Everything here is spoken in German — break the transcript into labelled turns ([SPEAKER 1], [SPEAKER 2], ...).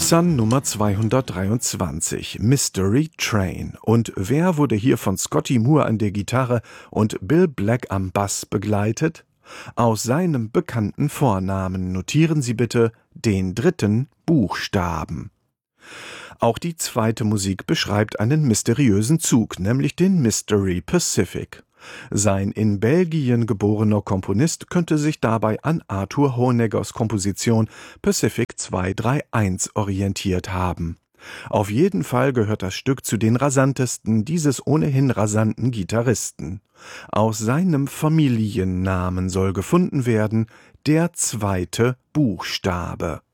[SPEAKER 1] Sun Nummer 223, Mystery Train. Und wer wurde hier von Scotty Moore an der Gitarre und Bill Black am Bass begleitet? Aus seinem bekannten Vornamen notieren Sie bitte den dritten Buchstaben. Auch die zweite Musik beschreibt einen mysteriösen Zug, nämlich den Mystery Pacific. Sein in Belgien geborener Komponist könnte sich dabei an Arthur Honeggers Komposition Pacific 231 orientiert haben. Auf jeden Fall gehört das Stück zu den rasantesten dieses ohnehin rasanten Gitarristen. Aus seinem Familiennamen soll gefunden werden der zweite Buchstabe.